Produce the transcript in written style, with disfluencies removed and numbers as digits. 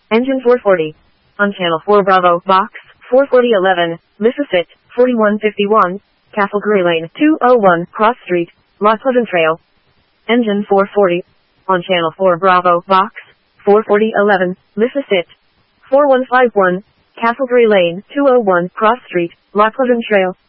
Engine 440. On Channel 4 Bravo, Box 44011, Mississippi, 4151, Castleberry Lane, 201, Cross Street, Lot Pleasant Trail. Engine 440. On Channel 4 Bravo, Box 44011, Mississippi, 4151, Castleberry Lane, 201, Cross Street, Lot Pleasant Trail.